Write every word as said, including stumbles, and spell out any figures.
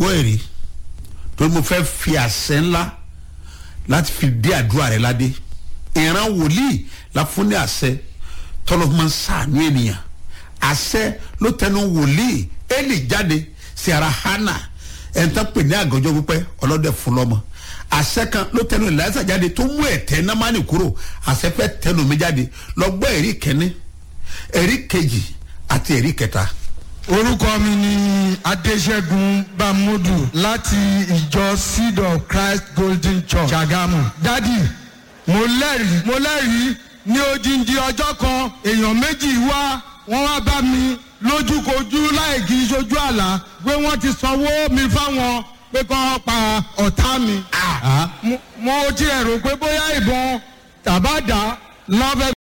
gbọ́ ẹ̀rí tó mo fẹ́ fi àṣẹ ńlá láti fi dé àdúrà rẹ ládé. ìran wòlíì la fún ní àṣẹ tọ́lọ́ máa ń sàánú ènìyàn. àṣẹ ló tẹnu wòlíì Élì jáde sí ara Hánà ẹ̀ńtà pè ní àgọ́jọ́ pípẹ́ ọlọ́dẹ fún lọ́mọ. àṣẹ kan ló tẹnu Èlíṣà jáde tó mú ẹ̀tẹ́ Námánì kúrò. àṣẹ fẹ́ tẹnu mi jáde lọ gbọ́ ẹ̀rí kẹ́ni ẹ̀rí kejì àti ẹ̀rí kẹta. orúkọ mi ni Adéṣẹ́gun Bámúdù láti ìjọ Seed of Christ Golden Church Ṣàgámù. dádì mo lẹ́rìí mo lẹ́rìí ní odindi ọjọ́ kan èèyàn méjì wá wọ́n wá bá mi lójúkojú láì kí sojú àlá pé wọ́n ti sanwó mi fáwọn pé kọ́ pa ọ̀tá mi. mo ti rò pé bóyá ìbọn tàbádà lọ́fẹ̀ẹ́.